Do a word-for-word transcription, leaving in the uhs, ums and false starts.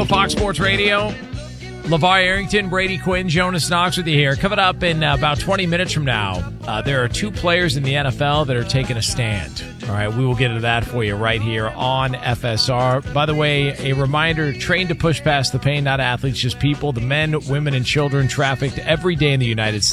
Fox Sports Radio. LeVar Arrington, Brady Quinn, Jonas Knox with you here. Coming up in uh, about twenty minutes from now, uh, there are two players in the N F L that are taking a stand. All right, we will get into that for you right here on F S R. By the way, a reminder, trained to push past the pain, not athletes, just people, the men, women, and children trafficked every day in the United States.